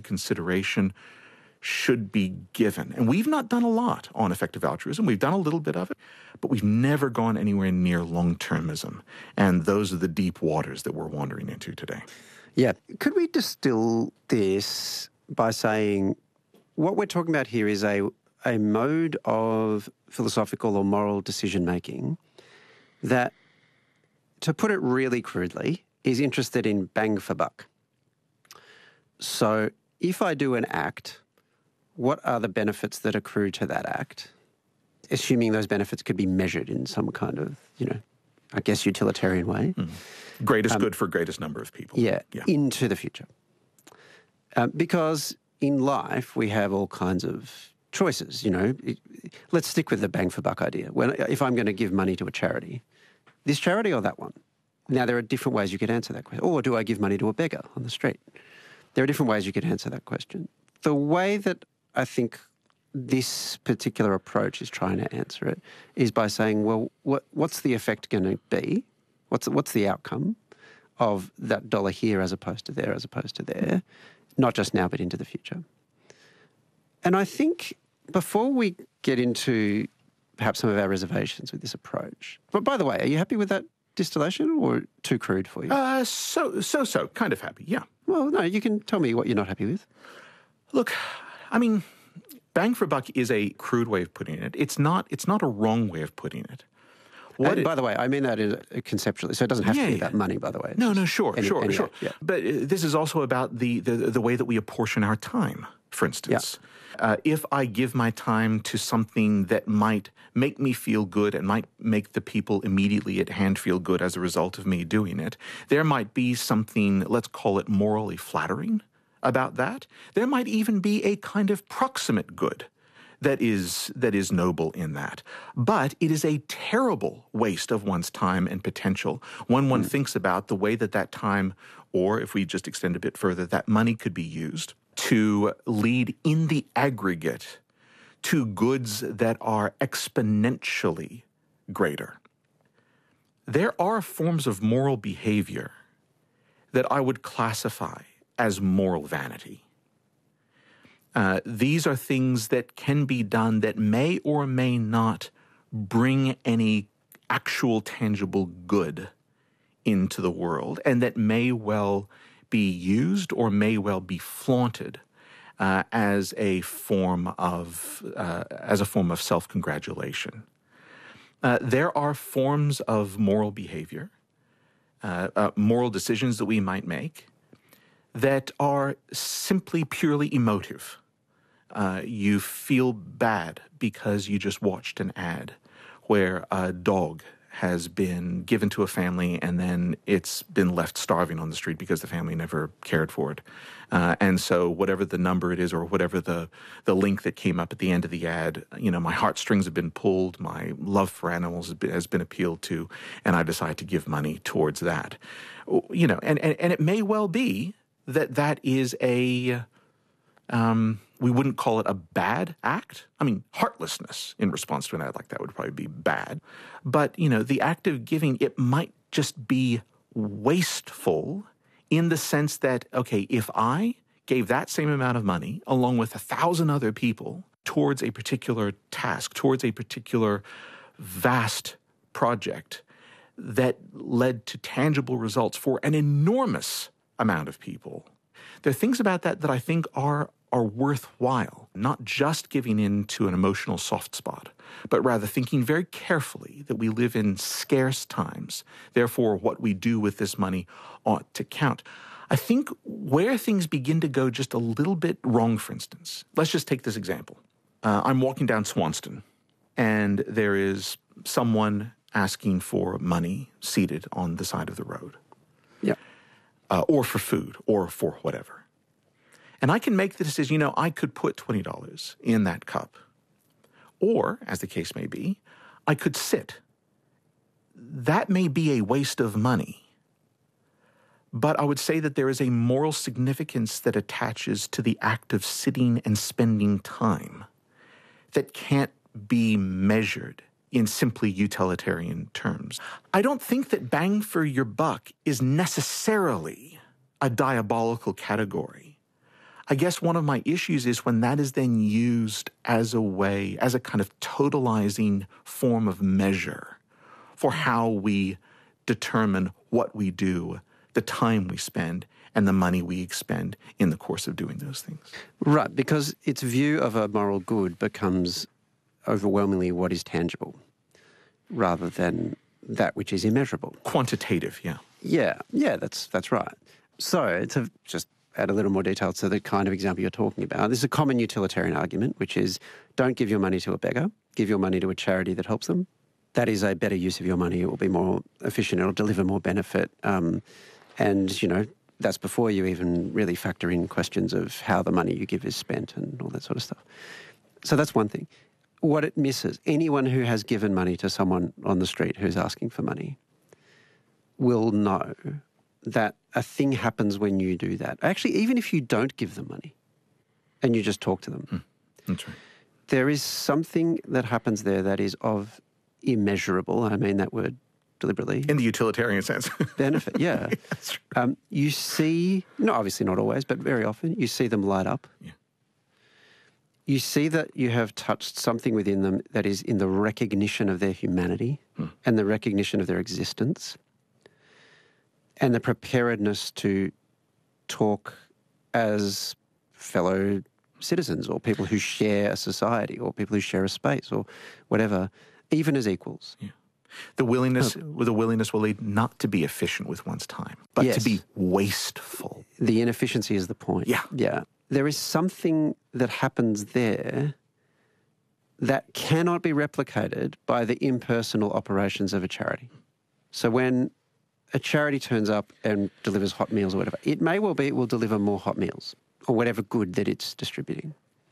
consideration should be given. And we've not done a lot on effective altruism. We've done a little bit of it, but we've never gone anywhere near long-termism. And those are the deep waters that we're wandering into today. Yeah. Could we distill this by saying what we're talking about here is a mode of philosophical or moral decision-making that, to put it really crudely, is interested in bang for buck. So if I do an act, what are the benefits that accrue to that act? Assuming those benefits could be measured in some kind of, I guess, utilitarian way. Greatest good for greatest number of people. Yeah, into the future. Because in life, we have all kinds of choices, Let's stick with the bang for buck idea. If I'm going to give money to a charity, this charity or that one? Now, there are different ways you could answer that question. Or do I give money to a beggar on the street? There are different ways you could answer that question. The way that I think this particular approach is trying to answer it is by saying, well, what's the effect going to be? What's the outcome of that dollar here as opposed to there, not just now but into the future? And I think before we get into perhaps some of our reservations with this approach, but by the way, are you happy with that distillation or too crude for you? So, kind of happy, yeah. Well, no, you can tell me what you're not happy with. Look, I mean, bang for buck is a crude way of putting it. It's not a wrong way of putting it. By the way, I mean that conceptually, so it doesn't have to be about money, by the way. No, sure. Yeah. But this is also about the way that we apportion our time, for instance. Yeah. If I give my time to something that might make me feel good and might make the people immediately at hand feel good as a result of me doing it, there might be something, let's call it morally flattering about that. There might even be a kind of proximate good that is noble in that. But it is a terrible waste of one's time and potential when one thinks about the way that time, or if we just extend a bit further, that money could be used to lead in the aggregate to goods that are exponentially greater. There are forms of moral behavior that I would classify as moral vanity. These are things that can be done that may or may not bring any actual tangible good into the world, and that may well be used or may well be flaunted as a form of self-congratulation. There are forms of moral behavior, moral decisions that we might make that are simply purely emotive. You feel bad because you just watched an ad where a dog has been given to a family and then it's been left starving on the street because the family never cared for it. And so whatever the number it is or whatever the link that came up at the end of the ad, my heartstrings have been pulled, my love for animals has been appealed to, and I decide to give money towards that. And it may well be that is we wouldn't call it a bad act. I mean, heartlessness in response to an ad like that would probably be bad. But, the act of giving, it might just be wasteful in the sense that, okay, if I gave that same amount of money along with 1,000 other people towards a particular task, towards a particular vast project that led to tangible results for an enormous amount of people, there are things about that I think are worthwhile, not just giving in to an emotional soft spot, but rather thinking very carefully that we live in scarce times. Therefore, what we do with this money ought to count. I think where things begin to go just a little bit wrong, for instance, let's just take this example. I'm walking down Swanston, and there is someone asking for money seated on the side of the road. Yeah. Or for food, or for whatever. And I can make the decision, I could put $20 in that cup. Or, as the case may be, I could sit. That may be a waste of money. But I would say that there is a moral significance that attaches to the act of sitting and spending time that can't be measured in simply utilitarian terms. I don't think that bang for your buck is necessarily a diabolical category. I guess one of my issues is when that is then used as a way, as a kind of totalizing form of measure for how we determine what we do, the time we spend, and the money we expend in the course of doing those things. Right, because its view of a moral good becomes overwhelmingly what is tangible rather than that which is immeasurable. Quantitative, yeah. Yeah, that's right. So to just add a little more detail to the kind of example you're talking about, there's a common utilitarian argument, which is don't give your money to a beggar, give your money to a charity that helps them. That is a better use of your money. It will be more efficient. It will deliver more benefit. And, that's before you even really factor in questions of how the money you give is spent and all that sort of stuff. So that's one thing. What it misses, anyone who has given money to someone on the street who's asking for money will know that a thing happens when you do that. Actually, even if you don't give them money and you just talk to them, That's right. there is something that happens there that is of immeasurable, and I mean that word deliberately. In the utilitarian sense. Benefit, yeah. That's right. You see, no, obviously not always, but very often, you see them light up. Yeah. You see that you have touched something within them that is in the recognition of their humanity and the recognition of their existence and the preparedness to talk as fellow citizens or people who share a society or people who share a space or whatever, even as equals. Yeah. The willingness will lead not to be efficient with one's time, but Yes. to be wasteful. The inefficiency is the point. Yeah. Yeah. There is something that happens there that cannot be replicated by the impersonal operations of a charity. So when a charity turns up and delivers hot meals or whatever, it may well be it will deliver more hot meals or whatever good that it's distributing.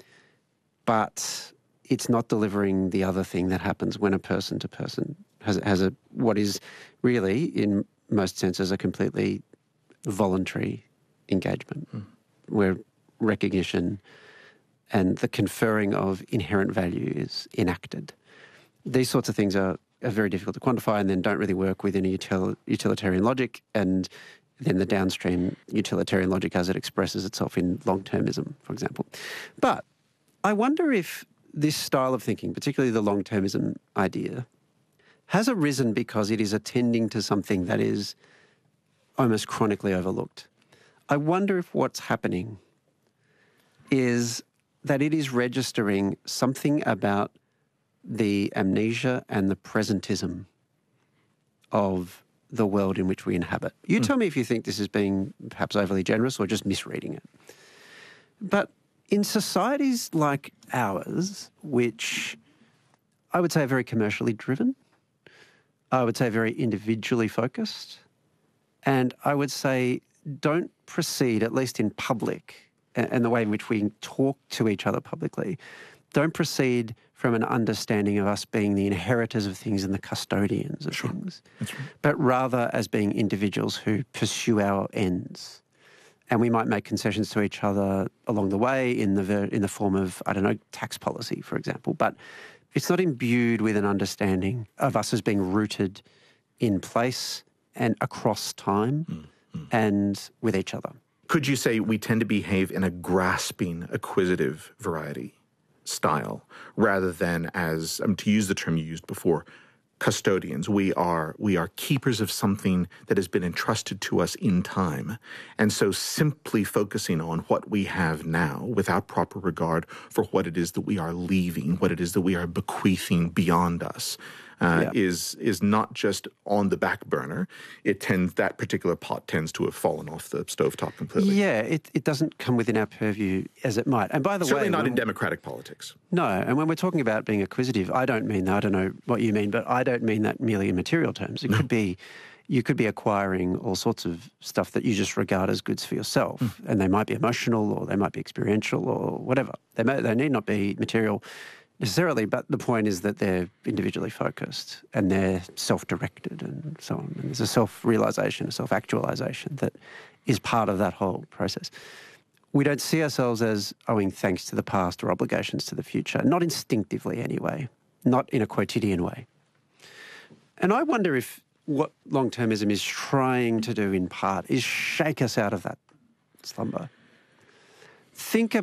But it's not delivering the other thing that happens when a person to person has a what is really, in most senses, a completely voluntary engagement where recognition and the conferring of inherent value is enacted. These sorts of things are very difficult to quantify and then don't really work within a utilitarian logic, and then the downstream utilitarian logic as it expresses itself in long-termism, for example. But I wonder if this style of thinking, particularly the long-termism idea, has arisen because it is attending to something that is almost chronically overlooked. I wonder if what's happening is that it is registering something about the amnesia and the presentism of the world in which we inhabit. You tell me if you think this is being perhaps overly generous or just misreading it. But in societies like ours, which I would say are very commercially driven, I would say very individually focused, and I would say don't proceed, at least in public, and the way in which we talk to each other publicly, don't proceed from an understanding of us being the inheritors of things and the custodians of things, That's right. but rather as being individuals who pursue our ends. And we might make concessions to each other along the way in the form of, I don't know, tax policy, for example. But it's not imbued with an understanding of us as being rooted in place and across time and with each other. Could you say we tend to behave in a grasping, acquisitive variety style rather than as, to use the term you used before, custodians? We are keepers of something that has been entrusted to us in time. And so simply focusing on what we have now without proper regard for what it is that we are leaving, what it is that we are bequeathing beyond us, is not just on the back burner. That particular pot tends to have fallen off the stovetop completely. Yeah, it doesn't come within our purview as it might. And by the way, Certainly not in democratic politics. No, and when we're talking about being acquisitive, I don't mean that. I don't know what you mean, but I don't mean that merely in material terms. It could be, you could be acquiring all sorts of stuff that you just regard as goods for yourself, and they might be emotional or they might be experiential or whatever. They need not be material necessarily, but the point is that they're individually focused and they're self-directed and so on. And there's a self-realisation, a self-actualisation that is part of that whole process. We don't see ourselves as owing thanks to the past or obligations to the future, not instinctively anyway, not in a quotidian way. And I wonder if what long-termism is trying to do in part is shake us out of that slumber. think